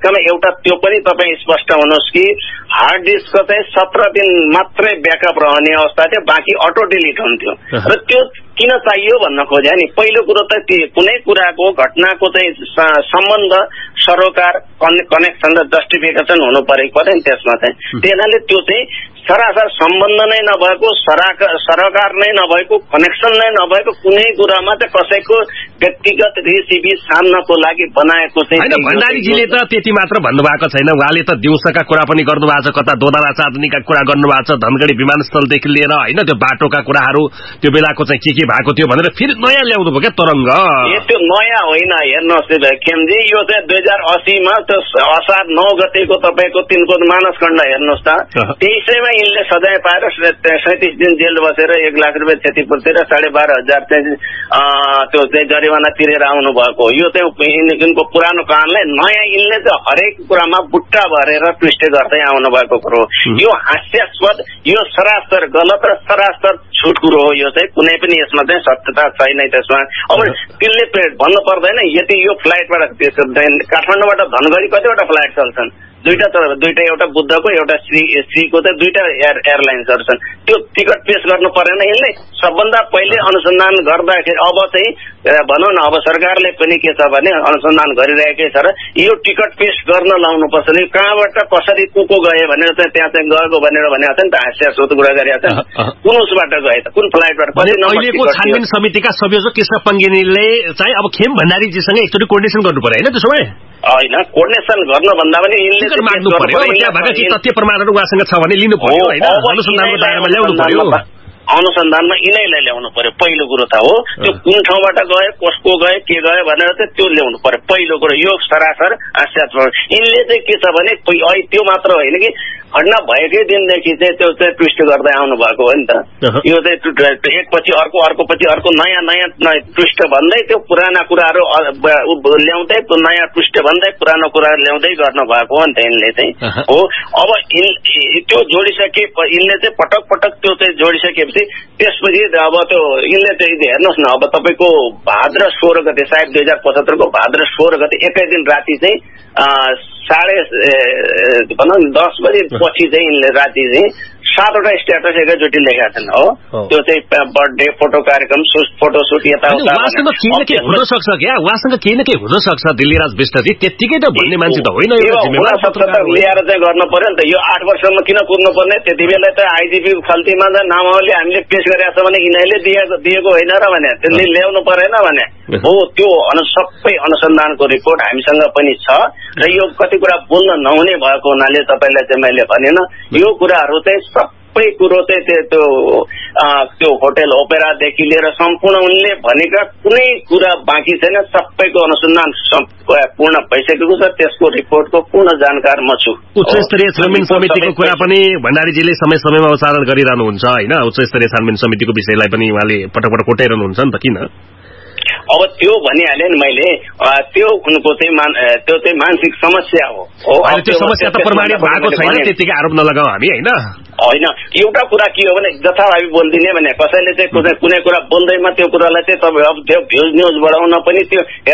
डिस्कमा एउटा त्यो पनि तपाईँ स्पष्ट हुनुहोस् कि हार्ड डिस्कको चाहिँ 17 दिन मात्रै ब्याकअप रहने अवस्था थियो, बाँकी अटो डिलिट हुन्थ्यो। र त्यो किन चाहियो भन्न खोजे नि, पहिलो कुरो त कुनै कुराको घटनाको चाहिँ सम्बन्ध सरोकार कनेक्सन र जस्टिफिकेसन हुनु परेको पर्यो नि त्यसमा चाहिँ। त्यसैले त्यो चाहिँ सरासर सम्बन्ध नै नभएको, सरोकार नै नभएको, कनेक्सन नै नभएको कुनै कुरामा चाहिँ कसैको व्यक्तिगत रेसिपी सान्नको लागि बनाएको चाहिँ भण्डारीजीले त त्यति मात्र भन्नुभएको छैन, उहाँले त दिउँसोका कुरा पनि गर्नुभएको छ, कता दोधारा चाँदनीका कुरा गर्नुभएको छ, धनगढी विमानस्थलदेखि लिएर होइन त्यो बाटोका कुराहरू त्यो बेलाको चाहिँ के भएको थियो भनेर फेरि नयाँ ल्याउनु भयो क्या तरङ्ग। त्यो नयाँ होइन, हेर्नुहोस् खेमजी, यो चाहिँ 2080 मा त्यो असार 9 गतेको तपाईँको तिनको मानसखण्ड हेर्नुहोस् त, 23मा यिनले सजाय पाएर 37 दिन जेल बसेर 1 लाख रुपियाँ क्षतिपूर्ति र 12,500 चाहिँ त्यो चाहिँ जरिवाना तिरेर आउनु भएको। यो चाहिँ यिनको पुरानो कारणलाई नयाँ यिनले चाहिँ हरेक कुरामा बुट्टा भरेर ट्विस्ट गर्दै आउनु भएको कुरो। यो हास्यास्पद, यो सरासर गलत र सरासर छुट कुरो हो। यो चाहिँ कुनै पनि यसमा चाहिँ सत्यता छैन त्यसमा। अब तिनले भन्नु पर्दैन यति यो फ्लाइटबाट काठमाडौँबाट धनगढी कतिवटा फ्लाइट चल्छन्, दुईटा एउटा बुद्धको एउटा श्रीको चाहिँ 2टा एयरलाइन्सहरू छन्। त्यो टिकट पेश गर्नु परेन यसले? सबभन्दा पहिले अनुसन्धान गर्दाखेरि अब चाहिँ भनौँ न, अब सरकारले पनि के छ भने अनुसन्धान गरिरहेकै छ र यो टिकट पेश गर्न लाउनु पर्छ नि, कहाँबाट कसरी को गए भनेर चाहिँ त्यहाँ चाहिँ गएको भनेर भनेको छ नि त, हास्यास्पद कुरा गरेको छ। कुन उसबाट गए त, कुन फ्लाइटबाट? अहिलेको छानबिन समितिका संयोजक कृष्ण पङ्गेनीले चाहिँ अब खेम भण्डारीजीसँग एकचोटि कोर्डिनेसन गर्नु पर्यो होइन त्यसो भए? होइन, कोर्डिनेसन गर्नुभन्दा पनि यिनले माग्नु पर्यो, त्यहाँ भएका के तथ्य प्रमाणहरू उहाँसँग छ भने लिनु पर्यो होइन, अनुसन्धानको दायरामा ल्याउनु पर्यो। अनुसन्धानमा यिनैलाई ल्याउनु पर्यो पहिलो कुरो त हो। त्यो कुन ठाउँबाट गए, कसको गए, के गए भनेर चाहिँ त्यो ल्याउनु पर्यो पहिलो कुरो। यो सरासर हास्यास्पद। यिनले चाहिँ के छ भने त्यो मात्र होइन कि घटना भएकै दिनदेखि चाहिँ त्यो चाहिँ ट्विस्ट गर्दै आउनु भएको हो नि त। यो चाहिँ एकपछि अर्को अर्कोपछि अर्को नयाँ ट्विस्ट भन्दै त्यो पुराना कुराहरू ल्याउँदै त्यो नयाँ ट्विस्ट भन्दै पुरानो कुराहरू ल्याउँदै गर्नु भएको हो नि त यिनले चाहिँ हो। अब त्यो जोडिसके यिनले चाहिँ पटक पटक त्यो चाहिँ जोडिसकेपछि त्यसपछि अब त्यो यिनले चाहिँ हेर्नुहोस् न, अब तपाईँको भाद्र 16 गते सायद 2075 को भाद्र 16 गते एकै दिन राति चाहिँ 10:30 बजे पछि चाहिँ यिनले राति चाहिँ 7वटा स्ट्याटस एकैचोटि लेखेका छन् हो। त्यो चाहिँ बर्थडे फोटो कार्यक्रम, फोटो सुट यताउता। उहाँसँग केही न केही हुन सक्छ क्या, उहाँसँग केही न केही हुन सक्छ दिल्लीराज विष्टजी, त्यत्तिकै त भन्ने मान्छे त होइन। ल्याएर चाहिँ गर्नु पर्यो नि त। यो 8 वर्षमा किन कुर्नु पर्ने? त्यति बेला त आइजिपी खल्तीमा त नामावली हामीले पेश गरेका छ भने यिनीहरूले दिएको होइन र भने त्यसले ल्याउनु परेन भने हो। त्यो सबै अनुसन्धानको रिपोर्ट हामीसँग पनि छ र यो कति कुरा बोल्न नहुने भएको हुनाले तपाईँलाई चाहिँ मैले भनेन। यो कुराहरू चाहिँ सबै कुरो चाहिँ त्यो होटल ओपेरादेखि लिएर सम्पूर्ण उनले भनेका कुनै कुरा बाँकी छैन। सबैको अनुसन्धान पूर्ण भइसकेको छ, त्यसको रिपोर्टको पूर्ण जानकार म छु। उच्च स्तरीय छानबिन समितिको कुरा पनि भण्डारीजीले समय समयमा उच्चारण गरिरहनुहुन्छ होइन, उच्च स्तरीय छानबिन समितिको विषयलाई पनि उहाँले पटक पटक कोटाइरहनुहुन्छ नि त, किन? अब त्यो भनिहालेँ नि मैले, त्यो उनको चाहिँ त्यो चाहिँ मानसिक समस्या हो। त्यो समस्या त प्रमाणित भएको छैन, त्यतिकै आरोप नलगाऊ हामी होइन। एउटा कुरा के हो भने जथाभावी बोलिदिने भने कसैले चाहिँ कुनै कुरा बोल्दैमा त्यो कुरालाई चाहिँ तपाईँ अब त्यो भ्युज न्युज बढाउन पनि त्यो